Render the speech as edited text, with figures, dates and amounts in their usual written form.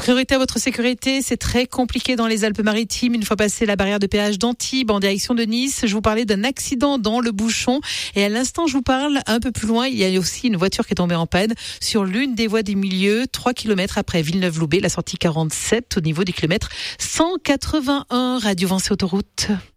Priorité à votre sécurité, c'est très compliqué dans les Alpes-Maritimes. Une fois passé la barrière de péage d'Antibes en direction de Nice, je vous parlais d'un accident dans le bouchon. Et à l'instant, je vous parle un peu plus loin, il y a aussi une voiture qui est tombée en panne sur l'une des voies des milieux, 3 km après Villeneuve-Loubet, la sortie 47 au niveau du kilomètre 181. Radio Vinci Autoroute.